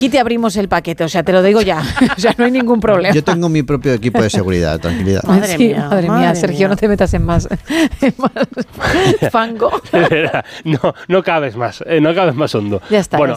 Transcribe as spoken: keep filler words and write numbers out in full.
Y te abrimos el paquete, o sea, te lo digo ya. O sea, no hay ningún problema. Yo tengo mi propio equipo de seguridad, tranquilidad. Madre Sí, mía, madre madre mía, Sergio, mía. no te metas en más, en más fango. No, no cabes más, eh, no cabes más hondo. Ya está, Bueno,